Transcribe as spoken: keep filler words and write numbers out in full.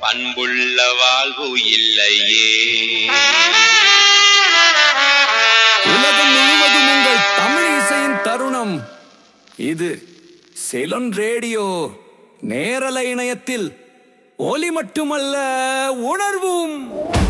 பண்புள்ள வாழ்வு இல்லையே. உலகம் முழுவதும் உங்கள் தமிழ் இசையின் தருணம் இது. செலன் ரேடியோ நேரலை இணையத்தில் ஒலி மட்டுமல்ல, உணர்வும்.